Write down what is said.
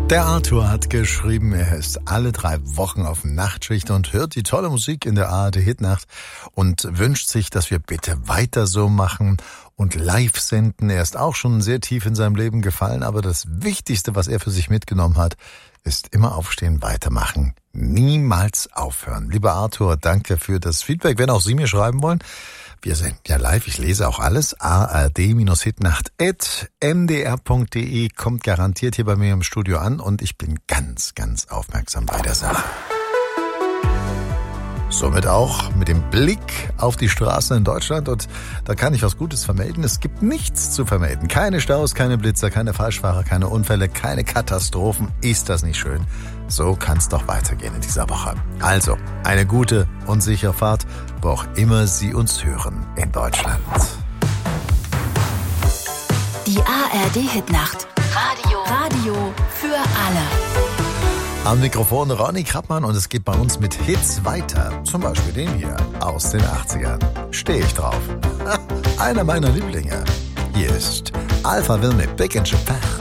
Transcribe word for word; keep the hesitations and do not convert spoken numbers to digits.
Der Arthur hat geschrieben, er ist alle drei Wochen auf Nachtschicht und hört die tolle Musik in der A R D Hitnacht und wünscht sich, dass wir bitte weiter so machen und live senden. Er ist auch schon sehr tief in seinem Leben gefallen, aber das Wichtigste, was er für sich mitgenommen hat, ist immer aufstehen, weitermachen, niemals aufhören. Lieber Arthur, danke für das Feedback. Wenn auch Sie mir schreiben wollen, wir sind ja live, ich lese auch alles. A R D Hitnacht at m d r punkt d e kommt garantiert hier bei mir im Studio an und ich bin ganz, ganz aufmerksam bei der Sache. Somit auch mit dem Blick auf die Straßen in Deutschland und da kann ich was Gutes vermelden. Es gibt nichts zu vermelden. Keine Staus, keine Blitzer, keine Falschfahrer, keine Unfälle, keine Katastrophen. Ist das nicht schön? So kann es doch weitergehen in dieser Woche. Also, eine gute und sichere Fahrt, wo auch immer Sie uns hören in Deutschland. Die A R D Hitnacht. Radio. Radio für alle. Am Mikrofon Ronny Krappmann und es geht bei uns mit Hits weiter. Zum Beispiel den hier aus den achtzigern. Stehe ich drauf. Einer meiner Lieblinge. Hier ist Alphaville mit Big in Japan.